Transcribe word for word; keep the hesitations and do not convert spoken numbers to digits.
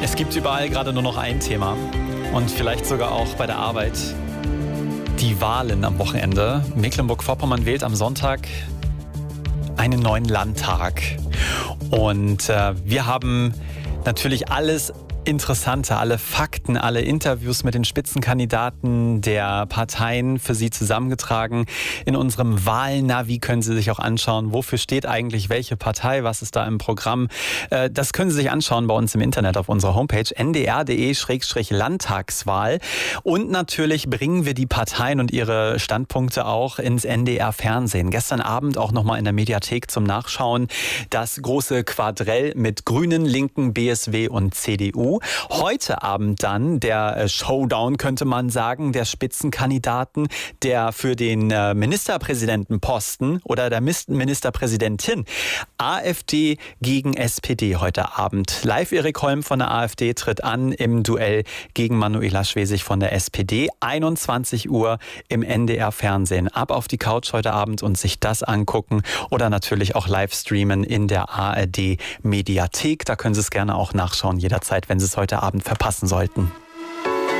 Es gibt überall gerade nur noch ein Thema und vielleicht sogar auch bei der Arbeit. Die Wahlen am Wochenende. Mecklenburg-Vorpommern wählt am Sonntag einen neuen Landtag. Und äh, wir haben natürlich alles Interessante, alle Fakten, alle Interviews mit den Spitzenkandidaten der Parteien für Sie zusammengetragen. In unserem Wahlnavi können Sie sich auch anschauen, wofür steht eigentlich welche Partei, was ist da im Programm. Das können Sie sich anschauen bei uns im Internet auf unserer Homepage n d r punkt d e slash landtagswahl. Und natürlich bringen wir die Parteien und ihre Standpunkte auch ins N D R-Fernsehen. Gestern Abend auch nochmal in der Mediathek zum Nachschauen das große Quadrell mit Grünen, Linken, B S W und C D U. Heute Abend dann der Showdown, könnte man sagen, der Spitzenkandidaten, der für den Ministerpräsidentenposten oder der Ministerpräsidentin AfD gegen S P D heute Abend. Live Erik Holm von der AfD tritt an im Duell gegen Manuela Schwesig von der S P D. einundzwanzig Uhr im N D R-Fernsehen. Ab auf die Couch heute Abend und sich das angucken oder natürlich auch live streamen in der A R D-Mediathek. Da können Sie es gerne auch nachschauen, jederzeit, wenn Sie es heute Abend verpassen sollten.